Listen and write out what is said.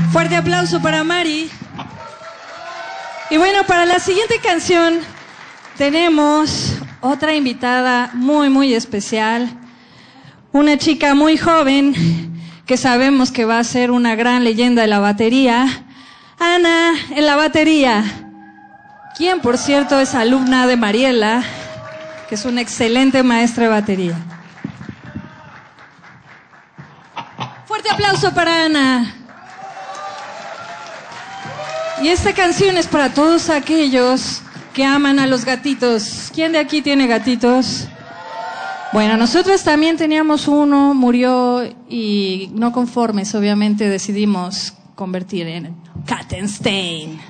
Fuerte aplauso para Mari. Y bueno, para la siguiente canción tenemos otra invitada muy, muy especial. Una chica muy joven que sabemos que va a ser una gran leyenda de la batería. Ana en la batería, quien por cierto es alumna de Mariela, que es una excelente maestra de batería. Fuerte aplauso para Ana. Y esta canción es para todos aquellos que aman a los gatitos. ¿Quién de aquí tiene gatitos? Bueno, nosotros también teníamos uno, murió y no conformes, obviamente decidimos convertir en Kattenstein.